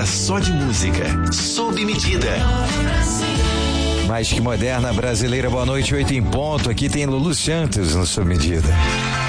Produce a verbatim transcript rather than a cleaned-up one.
só de música, sob medida. Mais que moderna brasileira, boa noite, oito em ponto. Aqui tem Lulu Santos no Sob Medida.